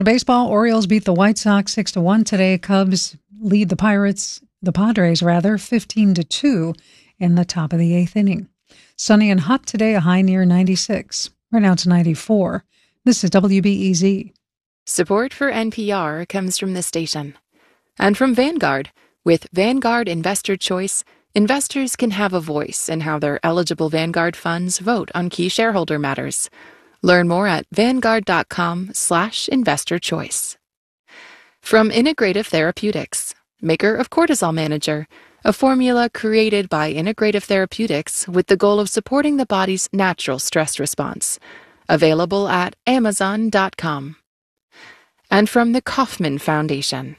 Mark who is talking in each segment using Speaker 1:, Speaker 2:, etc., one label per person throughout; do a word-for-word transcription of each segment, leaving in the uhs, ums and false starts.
Speaker 1: Baseball, Orioles beat the White Sox six to one today. Cubs lead the Pirates, the Padres rather, fifteen to two in the top of the eighth inning. Sunny and hot today, a high near ninety-six. Right now it's ninety-four. This is W B E Z.
Speaker 2: Support for N P R comes from this station. And from Vanguard. With Vanguard Investor Choice, investors can have a voice in how their eligible Vanguard funds vote on key shareholder matters. Learn more at vanguard.com slash investor choice. From Integrative Therapeutics, maker of Cortisol Manager, a formula created by Integrative Therapeutics with the goal of supporting the body's natural stress response. Available at amazon dot com. And from the Kauffman Foundation.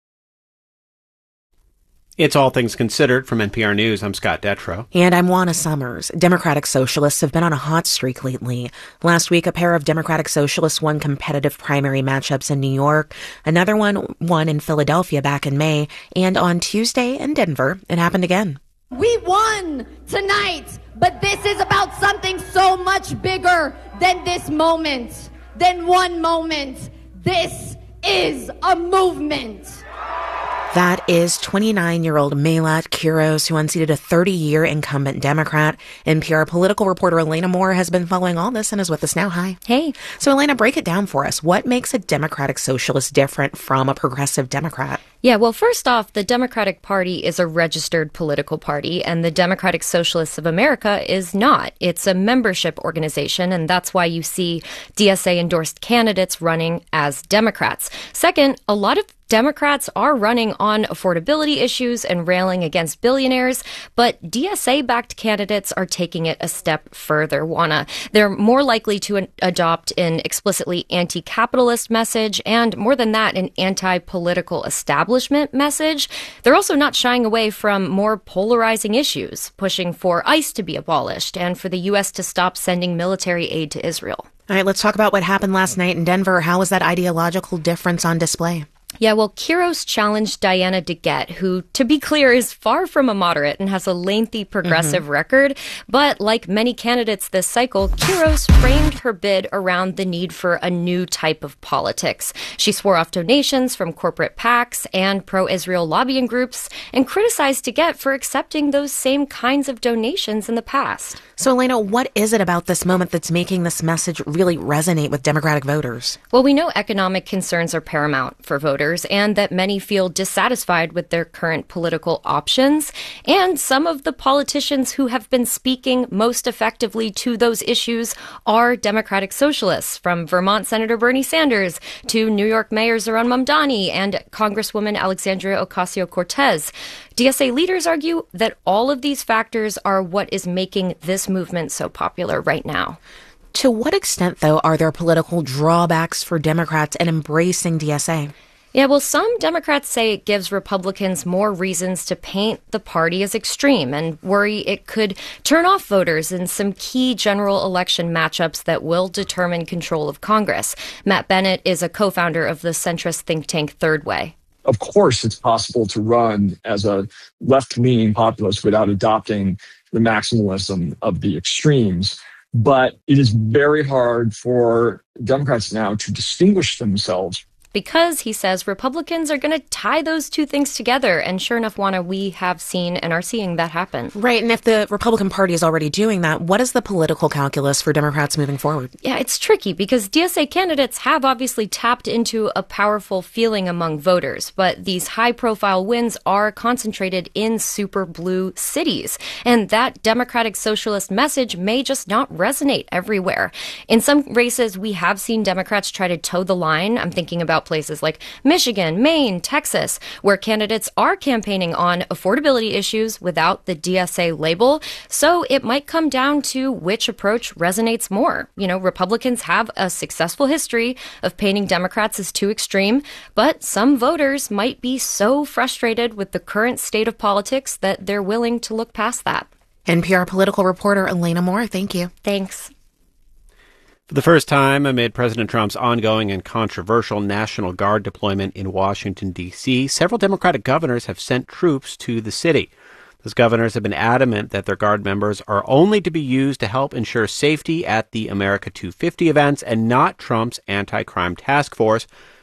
Speaker 3: It's All Things Considered from N P R News. I'm Scott Detrow.
Speaker 4: And I'm Juana Summers. Democratic Socialists have been on a hot streak lately. Last week, a pair of Democratic Socialists won competitive primary matchups in New York. Another one won in Philadelphia back in May. And on Tuesday in Denver, it happened again.
Speaker 5: We won tonight, but this is about something so much bigger than this moment, than one moment. This is a movement.
Speaker 4: That is twenty-nine-year-old Melat Quiros, who unseated a thirty-year incumbent Democrat. N P R political reporter Elena Moore has been following all this and is with us now. Hi.
Speaker 6: Hey.
Speaker 4: So, Elena, break it down for us. What makes a Democratic Socialist different from a progressive Democrat?
Speaker 6: Yeah, well, first off, the Democratic Party is a registered political party, and the Democratic Socialists of America is not. It's a membership organization, and that's why you see D S A-endorsed candidates running as Democrats. Second, a lot of Democrats are running on affordability issues and railing against billionaires, but D S A-backed candidates are taking it a step further, Juana. They're more likely to an- adopt an explicitly anti-capitalist message and, more than that, an anti-political establishment message. They're also not shying away from more polarizing issues, pushing for ICE to be abolished and for the U S to stop sending military aid to Israel.
Speaker 4: All right, let's talk about what happened last night in Denver. How was that ideological difference on display?
Speaker 6: Yeah, well, Quiros challenged Diana DeGette, who, to be clear, is far from a moderate and has a lengthy progressive mm-hmm. record. But like many candidates this cycle, Quiros framed her bid around the need for a new type of politics. She swore off donations from corporate PACs and pro-Israel lobbying groups and criticized DeGette for accepting those same kinds of donations in the past.
Speaker 4: So, Elena, what is it about this moment that's making this message really resonate with Democratic voters?
Speaker 6: Well, we know economic concerns are paramount for voters, and that many feel dissatisfied with their current political options. And some of the politicians who have been speaking most effectively to those issues are Democratic Socialists, from Vermont Senator Bernie Sanders to New York Mayor Zohran Mamdani and Congresswoman Alexandria Ocasio-Cortez. D S A leaders argue that all of these factors are what is making this movement so popular right now.
Speaker 4: To what extent, though, are there political drawbacks for Democrats in embracing D S A?
Speaker 6: Yeah, well, some Democrats say it gives Republicans more reasons to paint the party as extreme and worry it could turn off voters in some key general election matchups that will determine control of Congress. Matt Bennett is a co-founder of the centrist think tank Third Way.
Speaker 7: Of course, it's possible to run as a left-leaning populist without adopting the maximalism of the extremes. But it is very hard for Democrats now to distinguish themselves.
Speaker 6: Because, he says, Republicans are going to tie those two things together. And sure enough, Juana, we have seen and are seeing that happen.
Speaker 4: Right. And if the Republican Party is already doing that, what is the political calculus for Democrats moving forward?
Speaker 6: Yeah, it's tricky because D S A candidates have obviously tapped into a powerful feeling among voters. But these high-profile wins are concentrated in super blue cities. And that Democratic Socialist message may just not resonate everywhere. In some races, we have seen Democrats try to toe the line. I'm thinking about places like Michigan, Maine, Texas, where candidates are campaigning on affordability issues without the D S A label. So it might come down to which approach resonates more. You know, Republicans have a successful history of painting Democrats as too extreme, but some voters might be so frustrated with the current state of politics that they're willing to look past that.
Speaker 4: N P R political reporter Elena Moore, thank you.
Speaker 6: Thanks.
Speaker 3: For the first time amid President Trump's ongoing and controversial National Guard deployment in Washington, D C, several Democratic governors have sent troops to the city. Those governors have been adamant that their Guard members are only to be used to help ensure safety at the America two fifty events and not Trump's anti-crime task force,